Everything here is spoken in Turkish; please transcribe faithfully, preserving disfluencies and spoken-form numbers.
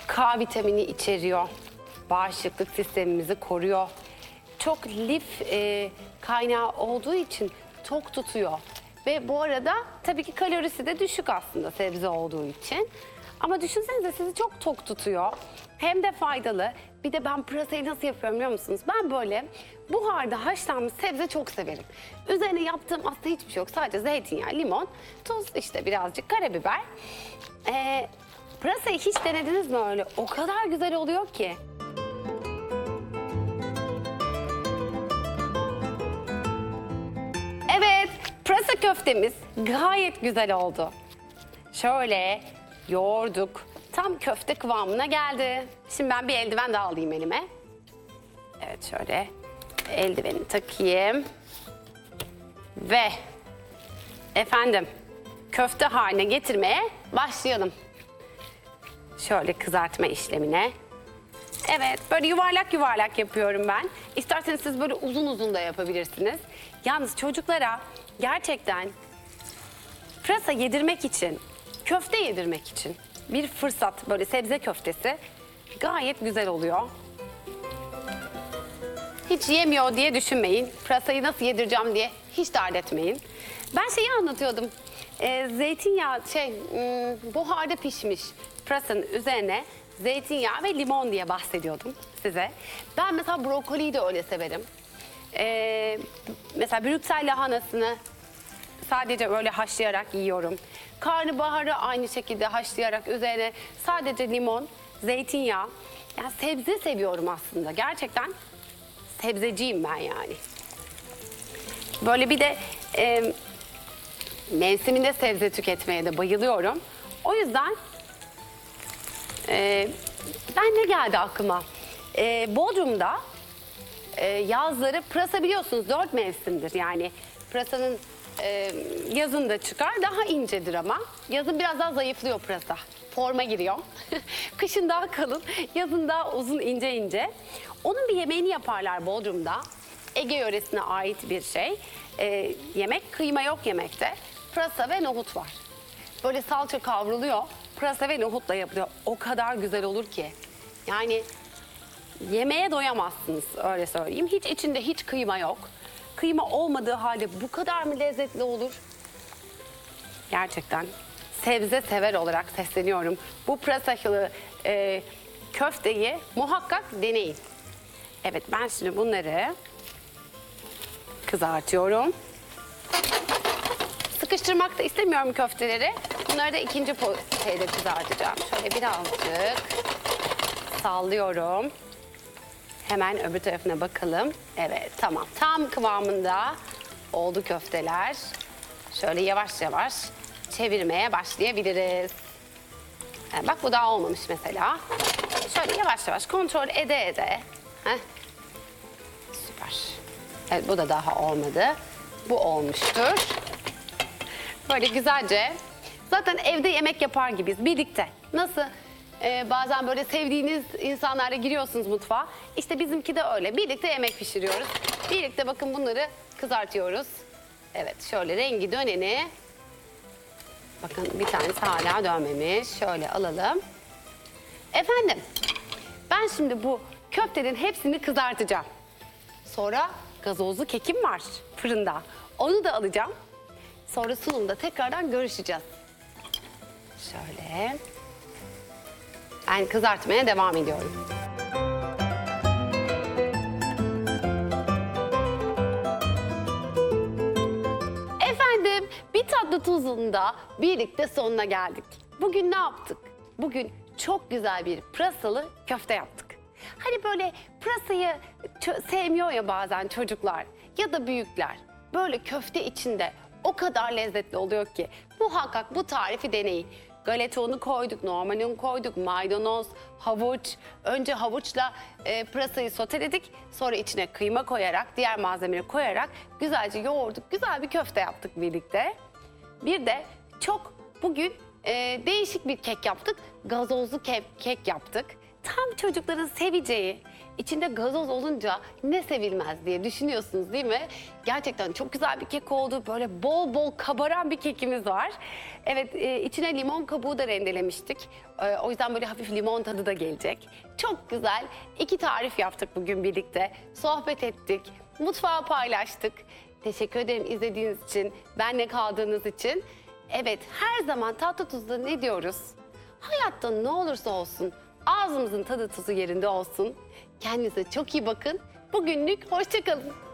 K vitamini içeriyor. Bağışıklık sistemimizi koruyor. Çok lif e, kaynağı olduğu için tok tutuyor. Ve bu arada tabii ki kalorisi de düşük aslında sebze olduğu için. Ama düşünsenize sizi çok tok tutuyor. Hem de faydalı. Bir de ben pırasayı nasıl yapıyorum biliyor musunuz? Ben böyle buharda haşlanmış sebze çok severim. Üzerine yaptığım aslında hiçbir şey yok. Sadece zeytinyağı, limon, tuz, işte birazcık karabiber. Ee, pırasayı hiç denediniz mi öyle? O kadar güzel oluyor ki. Evet, pırasa köftemiz gayet güzel oldu. Şöyle yoğurduk. Tam köfte kıvamına geldi. Şimdi ben bir eldiven daha alayım elime. Evet, şöyle eldiveni takayım. Ve efendim köfte haline getirmeye başlayalım. Şöyle kızartma işlemine. Evet, böyle yuvarlak yuvarlak yapıyorum ben. İsterseniz siz böyle uzun uzun da yapabilirsiniz. Yalnız çocuklara gerçekten pırasa yedirmek için, köfte yedirmek için bir fırsat, böyle sebze köftesi gayet güzel oluyor. Hiç yemiyor diye düşünmeyin. Pırasayı nasıl yedireceğim diye hiç dert etmeyin. Ben şeyi anlatıyordum. Ee, zeytinyağı, şey, ım, buharda pişmiş pırasanın üzerine zeytinyağı ve limon diye bahsediyordum size. Ben mesela brokoliyi de öyle severim. Ee, mesela Brüksel lahanasını sadece öyle haşlayarak yiyorum. Karnabaharı aynı şekilde haşlayarak üzerine sadece limon, zeytinyağı. Yani sebze seviyorum aslında. Gerçekten sebzeciyim ben yani. Böyle bir de e, mevsiminde sebze tüketmeye de bayılıyorum. O yüzden e, ben ne geldi aklıma? E, Bodrum'da e, yazları pırasa biliyorsunuz dört mevsimdir. Yani pırasanın e, yazın da çıkar, daha incedir ama. Yazın biraz daha zayıflıyor pırasa. Forma giriyor. Kışın daha kalın, yazın daha uzun, ince ince. Onun bir yemeğini yaparlar Bodrum'da. Ege yöresine ait bir şey. E, yemek, kıyma yok yemekte. Pırasa ve nohut var. Böyle salça kavruluyor, pırasa ve nohutla yapılıyor. O kadar güzel olur ki. Yani yemeğe doyamazsınız, öyle söyleyeyim. Hiç içinde hiç kıyma yok. Kıyma olmadığı halde bu kadar mı lezzetli olur? Gerçekten sebze sever olarak sesleniyorum. Bu pırasalı e, köfteyi muhakkak deneyin. Evet, ben şimdi bunları kızartıyorum. Sıkıştırmak da istemiyorum köfteleri. Bunları da ikinci şeyde kızartacağım. Şöyle birazcık sallıyorum. Hemen öbür tarafına bakalım. Evet, tamam. Tam kıvamında oldu köfteler. Şöyle yavaş yavaş çevirmeye başlayabiliriz. Yani bak bu daha olmamış mesela. Şöyle yavaş yavaş kontrol ede ede. Heh. Süper. Evet, bu da daha olmadı. Bu olmuştur. Böyle güzelce. Zaten evde yemek yapar gibiyiz birlikte. Nasıl? Ee, bazen böyle sevdiğiniz insanlarla giriyorsunuz mutfağa. İşte bizimki de öyle. Birlikte yemek pişiriyoruz. Birlikte bakın bunları kızartıyoruz. Evet, şöyle rengi döneni. Bakın bir tanesi hala dönmemiş. Şöyle alalım. Efendim, ben şimdi bu köftenin hepsini kızartacağım. Sonra gazozlu kekim var fırında. Onu da alacağım. Sonra sunumda tekrardan görüşeceğiz. Şöyle. Ben kızartmaya devam ediyorum. Efendim, bir tatlı tuzluğunda birlikte sonuna geldik. Bugün ne yaptık? Bugün çok güzel bir pırasalı köfte yaptık. Hani böyle pırasayı sevmiyor ya bazen çocuklar ya da büyükler. Böyle köfte içinde o kadar lezzetli oluyor ki muhakkak bu tarifi deneyin. Galeta unu koyduk, normal un koyduk, maydanoz, havuç. Önce havuçla e, pırasayı soteledik. Sonra içine kıyma koyarak, diğer malzemeleri koyarak güzelce yoğurduk. Güzel bir köfte yaptık birlikte. Bir de çok bugün e, değişik bir kek yaptık. Gazozlu kek, kek yaptık. Tam çocukların seveceği, içinde gazoz olunca ne sevilmez diye düşünüyorsunuz değil mi? Gerçekten çok güzel bir kek oldu. Böyle bol bol kabaran bir kekimiz var. Evet, e, içine limon kabuğu da rendelemiştik. E, o yüzden böyle hafif limon tadı da gelecek. Çok güzel iki tarif yaptık bugün birlikte. Sohbet ettik, mutfağı paylaştık. Teşekkür ederim izlediğiniz için, benle kaldığınız için. Evet, her zaman tatlı tuzda ne diyoruz? Hayatta ne olursa olsun ağzımızın tadı tuzu yerinde olsun. Kendinize çok iyi bakın. Bugünlük hoşça kalın.